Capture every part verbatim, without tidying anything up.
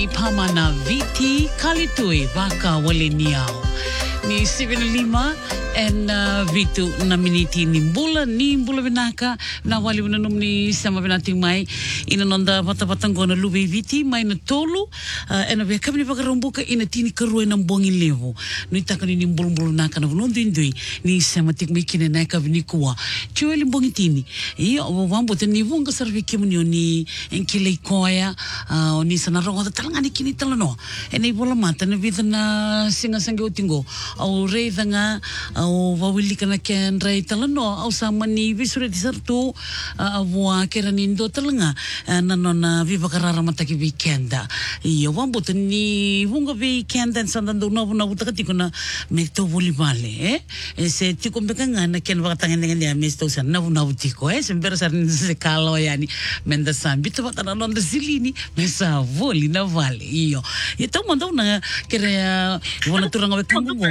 Pamana viti kalitui waka wale niao. Ni seven lima en uh, vitu na miniti ni bula ni bula binaka na wali una ni sama binati mai ina nonda bata batango na lubi viti mai na tolu uh, ena be kabini bakarombuka ina tini karue na bongi levo ni takani ni bulu bulu naka na vunondo indui ni sama tik mai kine na kabini kuwa chueli bongi tini iyo wambo te ni vunga sarvi kimunio ni enkile koya uh, ni sana rongo talanga ni kini talano ena ibola mata na vida na singa sange utingo au reithanga au wawilika na kendra i talano au sama ni visure di sartu avua kera nindo talanga nanona viva karara mataki weekenda iyo wambuta ni vunga weekenda sandando na vuna utaka tiko na mekto volleyball eh se tiko mbekanga na ken wakatanga ngene mesto san na vuna utiko eh sembera sar se kalo yani menda sambito bakana londa silini mesa voli na vale iyo ito manda una kera wala turanga wekangu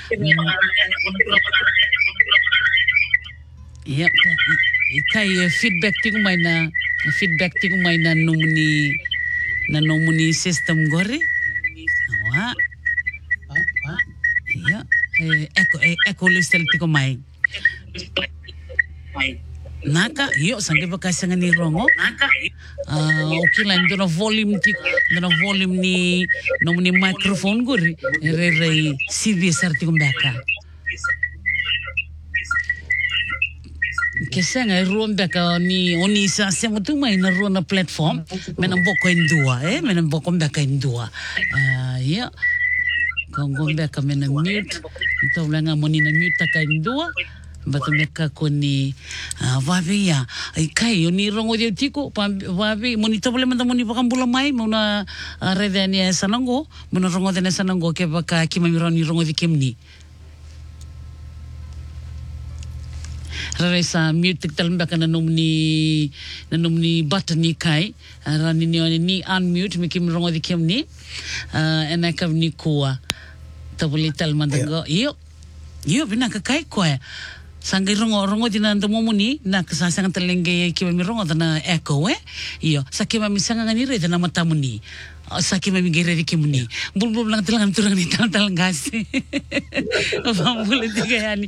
ya kai feedback tingu mai na feedback tingu mai na nomuni na nomuni system gore wa ya eko eko listel tingu mai naka yo sange bakasanga ni rongo ah okila ndono volume ti ndono volume ni nomuni microphone gore re re serious artigo mbaka kesanga ruomba ka ni oni sa sema tu mai na rona platform mena boko indua eh mena boko mbaka indua ah ya kongo mbaka mena mute to langa moni na mute ka indua batu meka koni vavi ya kai oni rongo dia tiko vavi moni to bole manda moni bakambula mai mona redani sanango mona rongo dene sanango ke baka kimamironi rongo dikimni raresa mute talamba kana nomni na nomni button ni kai rani ni ni unmute mikim rongo dikimni ena kavni kuwa tabuli talmandango iyo iyo bina kai kwa sangai rongo rongo dina ndomomuni na kasasanga talenge kiwa mi rongo dana echo eh iyo sakima mi sanga ngani re dana matamuni sakima mi gere di kimuni bulbul lang telang turang ni tal tal gasi bambul tiga yani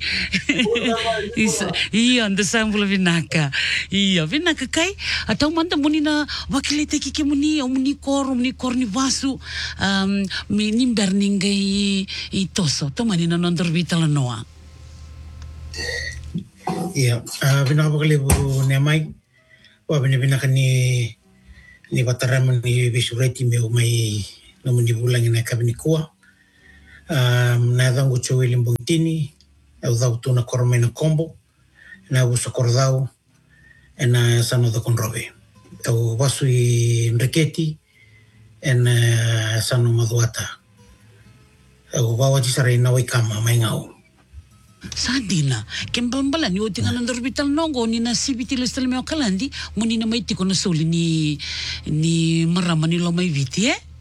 iyo ndo sambul vinaka iyo vinaka kai atau manta muni na wakilite ki kimuni o muni kor muni kor ni vasu um mi nimber ningai i toso to mani na nondor vital noa. Iya, bina bakali bu nemai, wah bina bina kani ni bataraman ni bisureti me umai namun dibulang ina kabini kuah, na dangu cewe limbong tini, au dau tuna korme na kombo, na busa kordau, na sano da konrobe, au basu i nreketi, na sano maduata, au bawa jisarai na waikama mai ngau. Sadina, kembambala ni otinga na dorbital nongo ni na sibiti lestel me okalandi, muni na maiti ko na soli ni ni marama ni lo mai viti eh.